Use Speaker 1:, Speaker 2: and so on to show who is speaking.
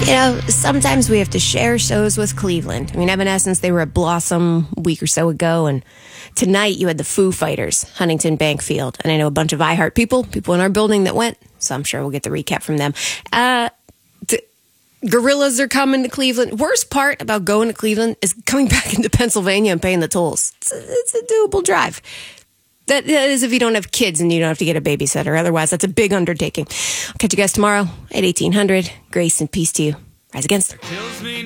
Speaker 1: Sometimes we have to share shows with Cleveland. I mean, Evanescence, they were at Blossom a week or so ago, and tonight you had the Foo Fighters, Huntington Bank Field. And I know a bunch of iHeart people in our building that went, so I'm sure we'll get the recap from them. Gorillas are coming to Cleveland. Worst part about going to Cleveland is coming back into Pennsylvania and paying the tolls. It's a doable drive. That is if you don't have kids and you don't have to get a babysitter. Otherwise, that's a big undertaking. I'll catch you guys tomorrow at 1800. Grace and peace to you. Rise against.